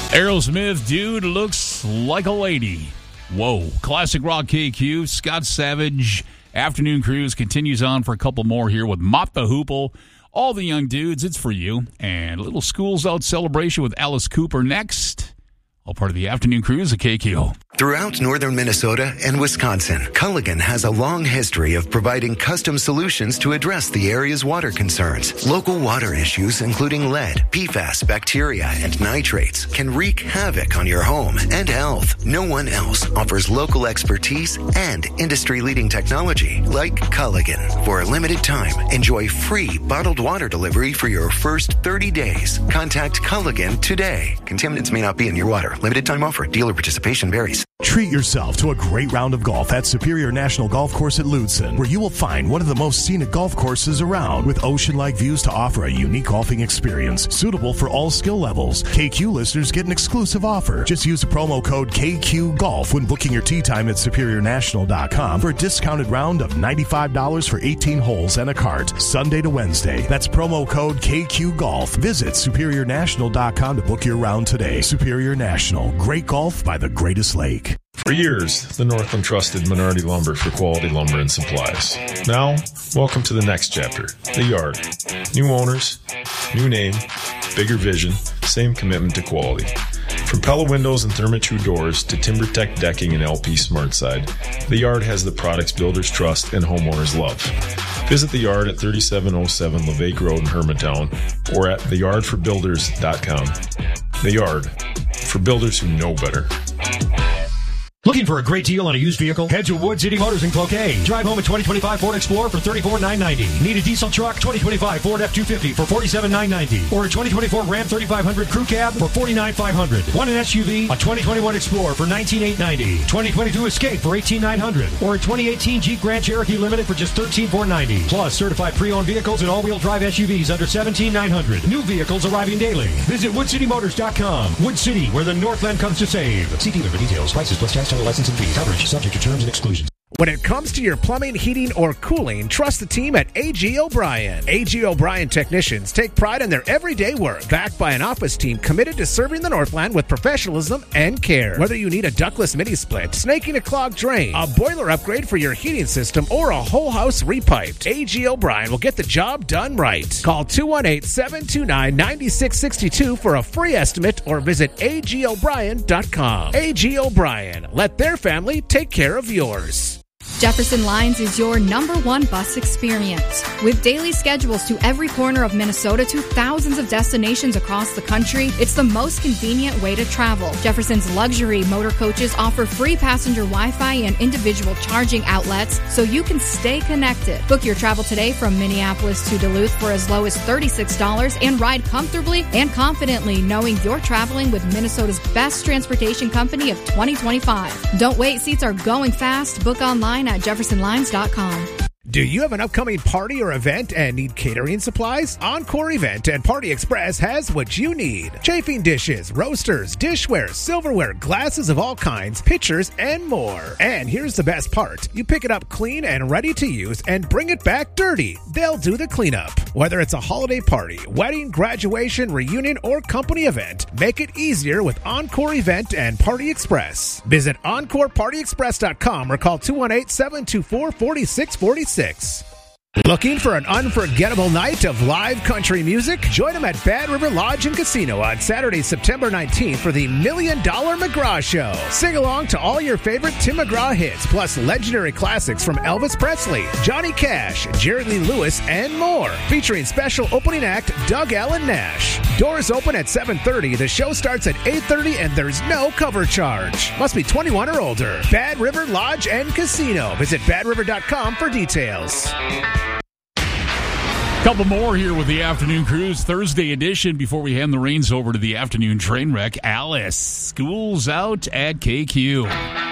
Aerosmith, Dude Looks Like a Lady. Whoa. Classic Rock KQ, Scott Savage. Afternoon Cruise continues on for a couple more here with Mott the Hoople. All the young dudes, it's for you. And a little Schools Out celebration with Alice Cooper next. All part of the Afternoon Cruise at KQ. Throughout northern Minnesota and Wisconsin, Culligan has a long history of providing custom solutions to address the area's water concerns. Local water issues, including lead, PFAS, bacteria, and nitrates, can wreak havoc on your home and health. No one else offers local expertise and industry-leading technology like Culligan. For a limited time, enjoy free bottled water delivery for your first 30 days. Contact Culligan today. Contaminants may not be in your water. Limited time offer. Dealer participation varies. Treat yourself to a great round of golf at Superior National Golf Course at Lutsen, where you will find one of the most scenic golf courses around, with ocean-like views to offer a unique golfing experience suitable for all skill levels. KQ listeners get an exclusive offer. Just use the promo code KQGolf when booking your tee time at SuperiorNational.com for a discounted round of $95 for 18 holes and a cart, Sunday to Wednesday. That's promo code KQGolf. Visit SuperiorNational.com to book your round today. Superior National. Great golf by the greatest lake. For years, the Northland trusted Menardi Lumber for quality lumber and supplies. Now, welcome to the next chapter, the Yard. New owners, new name, bigger vision, same commitment to quality. From Pella windows and Therma-Tru doors to TimberTech decking and LP SmartSide, the Yard has the products builders trust and homeowners love. Visit the Yard at 3707 LeVake Road in Hermantown or at theyardforbuilders.com. The Yard, for builders who know better. Looking for a great deal on a used vehicle? Head to Wood City Motors in Cloquet. Drive home a 2025 Ford Explorer for $34,990. Need a diesel truck? 2025 Ford F-250 for $47,990. Or a 2024 Ram 3500 Crew Cab for $49,500. Want an SUV? A 2021 Explorer for $19,890. 2022 Escape for $18,900. Or a 2018 Jeep Grand Cherokee Limited for just $13,490. Plus certified pre-owned vehicles and all-wheel drive SUVs under $17,900. New vehicles arriving daily. Visit WoodCityMotors.com. Wood City, where the Northland comes to save. See dealer for details. Prices plus tax, title, license, and fees. Coverage subject to terms and exclusions. When it comes to your plumbing, heating, or cooling, trust the team at A.G. O'Brien. A.G. O'Brien technicians take pride in their everyday work, backed by an office team committed to serving the Northland with professionalism and care. Whether you need a ductless mini-split, snaking a clogged drain, a boiler upgrade for your heating system, or a whole house repiped, A.G. O'Brien will get the job done right. Call 218-729-9662 for a free estimate or visit agobrien.com. A.G. O'Brien. Let their family take care of yours. Jefferson Lines is your #1 bus experience. With daily schedules to every corner of Minnesota to thousands of destinations across the country, it's the most convenient way to travel. Jefferson's luxury motor coaches offer free passenger Wi-Fi and individual charging outlets so you can stay connected. Book your travel today from Minneapolis to Duluth for as low as $36 and ride comfortably and confidently knowing you're traveling with Minnesota's best transportation company of 2025. Don't wait, seats are going fast. Book online at jeffersonlines.com. Do you have an upcoming party or event and need catering supplies? Encore Event and Party Express has what you need. Chafing dishes, roasters, dishware, silverware, glasses of all kinds, pitchers, and more. And here's the best part. You pick it up clean and ready to use and bring it back dirty. They'll do the cleanup. Whether it's a holiday party, wedding, graduation, reunion, or company event, make it easier with Encore Event and Party Express. Visit EncorePartyExpress.com or call 218-724-4646. Looking for an unforgettable night of live country music? Join them at Bad River Lodge and Casino on Saturday, September 19th for the $1 Million McGraw Show. Sing along to all your favorite Tim McGraw hits, plus legendary classics from Elvis Presley, Johnny Cash, Jerry Lee Lewis, and more. Featuring special opening act Doug Allen Nash. Doors open at 7:30. The show starts at 8:30 and there's no cover charge. Must be 21 or older. Bad River Lodge and Casino. Visit badriver.com for details. Couple more here with the Afternoon Cruise Thursday edition before we hand the reins over to the afternoon train wreck. Alice, Schools Out at KQ.